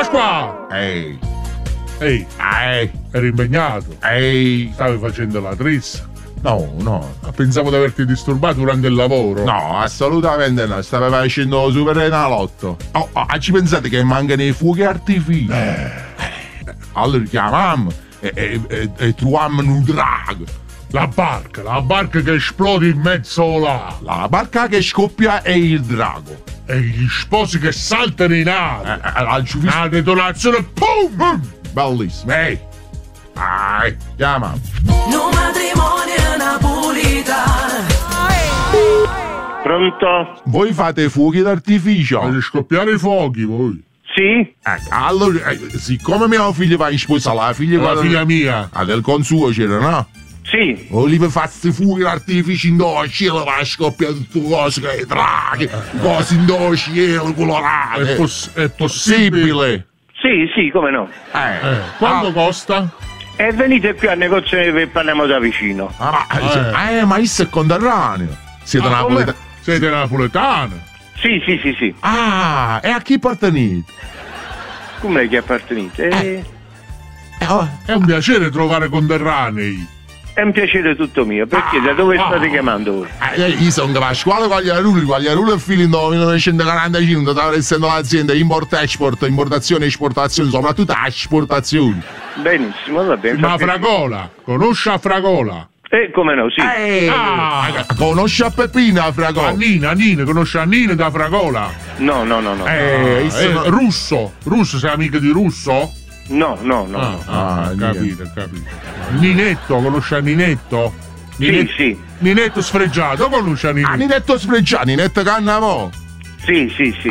qua! Ehi, eri impegnato? Stavi facendo la trissa? no. Pensavo di averti disturbato durante il lavoro. No, assolutamente no. Stavo facendo Super Enalotto. Ci pensate che mancano i fuochi artifici? Allora chiamammo e troviamo un drago. La barca che esplode in mezzo là. La barca che scoppia è il drago. E gli sposi che saltano in aria. Una detonazione, pum! Bellissimo. Chiamamo. No matrimonio napolitano. Pronto? Voi fate fuochi d'artificio? Fate scoppiare i fuochi voi. Sì? Allora, siccome mio figlio va in sposa, la figlia mia. del consuocero, no? Sì. Olive fazzi fuochi d'artificio in do cielo, va a scoppiare tutte cose che draghi, cose in do cielo colorate. È possibile? Sì, come no. Quanto costa? E venite qui al negozio e parliamo da vicino. Ma isso è conterraneo. Siete napoletani? Siete napoletani? Sì. E a chi appartenete? Come che appartenete? È un piacere trovare conterranei. È un piacere tutto mio. Perché da dove state chiamando voi? Io sono della scuola Quagliarulli è figlio del 1945, stava essendo l'azienda import-export, importazione e esportazione, soprattutto esportazione. Benissimo, va bene. Ma Fragola, conosci a Fragola? Come no, sì. Conosci a Peppina Fragola? Nina, conosci a Nina da Fragola? No. Russo, sei amico di Russo? No. Capito. Ninetto, conosci a Ninetto? Sì. Ninetto sfregiato, conosci a Ninetto? Ninetto sfregiato, Ninetto Cannavò. Sì.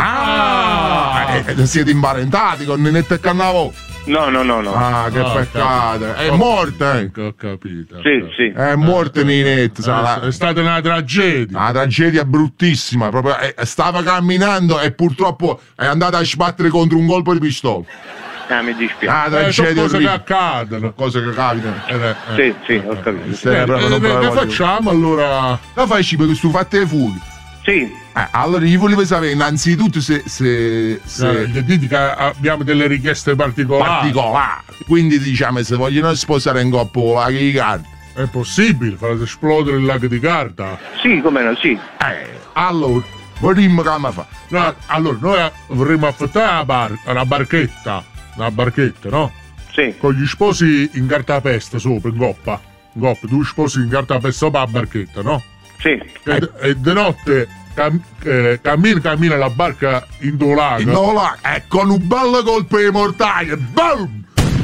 Siete imparentati con Ninetto e Cannavò? No. Che peccato. È morta, Ho capito. Sì. È morta Ninetto. È stata una tragedia. Una tragedia bruttissima. Proprio, stava camminando e purtroppo è andata a sbattere contro un colpo di pistola. Mi dispiace. Sono cose che accadono. Cose che capitano. Sì, ho capito. Che facciamo allora? La fai perché tu fate i fuochi. Sì. Allora io volevo sapere innanzitutto se dite che abbiamo delle richieste particolari. Quindi diciamo se vogliono sposare in coppia la di carta. È possibile fare esplodere il lago di carta? Sì, come no, sì. Allora vorremmo come fa. Allora noi vorremmo affittare una barchetta, no? Sì. Con gli sposi in cartapesta sopra, in coppa, due sposi in cartapesta sopra la barchetta, no? Sì. E di notte cammina la barca in do lago. Con un bello colpo di mortaia. Boom!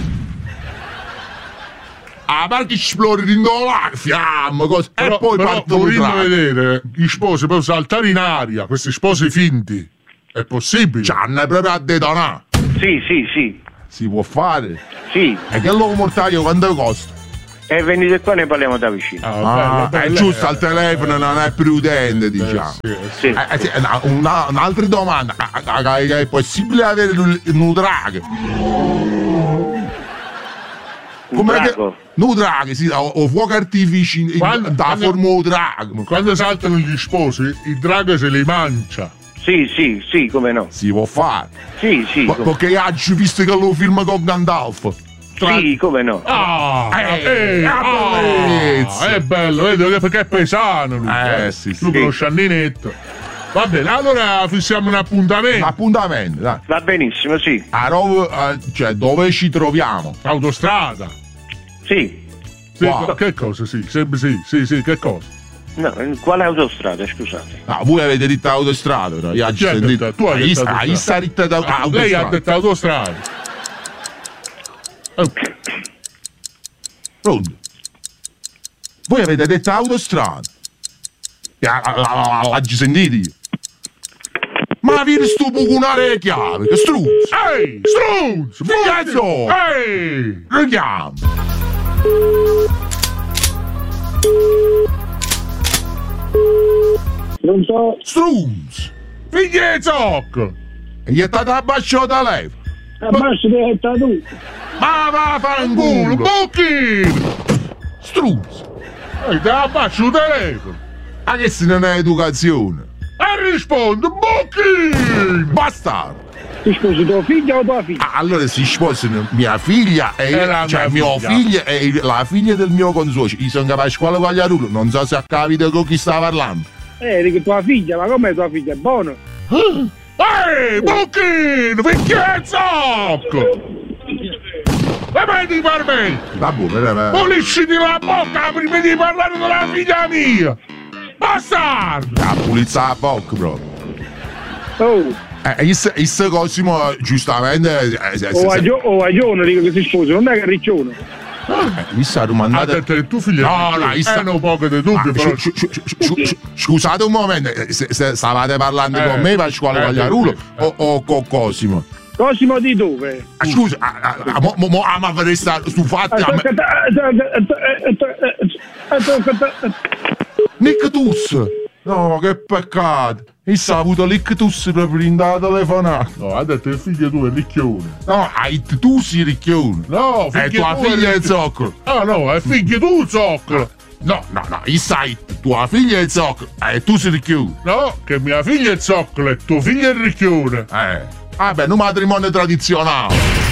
La barca esplode in do lago, fiamma, cose. E poi partono vorremmo vedere gli sposi per saltare in aria, questi sposi finti. È possibile? C'hanno proprio a detonare. Sì. Si può fare? Sì. E che l'uomo mortaio quanto costa? E venite qua ne parliamo da vicino. È giusto, al telefono non è prudente, diciamo. Sì. Un'altra domanda. È possibile avere un drago? Un drago? Un drago, sì, o fuoco artifici da forma di drago. Quando saltano gli sposi, il drago se li mangia. Sì, come no. Si può fare. Sì. Perché oggi visto che lo film con Gandalf. Sì, come no. È bello, vedi perché è paesano lui. Sì. Tu conosci a Ninetto. Va bene, allora fissiamo un appuntamento. Dai. Va benissimo, sì. A Roma, cioè dove ci troviamo? Autostrada. Sì. Wow. Che cosa? Sì, che cosa? No, quale autostrada, scusate? Voi avete detto autostrada, no? Io Tu hai detto autostrada. Lei ha detto autostrada. Pronto? Voi avete detto autostrada. L'hai sentito io? Ma vieni sto bucunare le chiavi, che struzzo! Ehi, struzzo! Figliazzo! Ehi! Richiamo! Pronto? Struzzo! Figliazzo! E gli è stato abbasciato da lei? Abbascio di tu! Ma va a fare un culo! Bucchi! Struzzo! Ti abbascio il telefono! Ma che se non è educazione? E rispondo, Bucchi! Bastardo! Ti sposi tua figlia o tua figlia? Allora si sposano mia figlia e la mio figlia. figlio e la figlia del mio consocio. Io sono Pasquale Quagliarulo, non so se ha capito con chi sta parlando. Dico tua figlia, ma com'è tua figlia? È buona? Ehi, Bocchino, picchiazzocco! E vedi per me! Vabbè, Pulisciti la bocca prima di parlare della figlia mia! Bastardo! la pulizia a bocca, bro. Oh, Il Cosimo, giustamente. o ragione, dico che si sposa, non è che riccione. Mi sta Ha domandando. detto che tu figlio un poco di dubbio, però... Scusate un momento, se stavate parlando con me, Pasquale Quagliarulo, o con Cosimo? Cosimo di dove? Scusa, ma resta stu fatti a me. L'ictus! No, che peccato! Issa ha avuto l'ictus proprio in da telefonata. No, ha detto che il figlio tuo è ricchione. No, tu sei ricchione. No, E figlio tua tuo figlia è ricchione. zoccolo. Ah no, è figlio tu zoccolo. No, issa tua figlia è zoccolo. E tu sei ricchione. No, che mia figlia è zoccolo e tuo figlio è ricchione. Vabbè, un matrimonio tradizionale.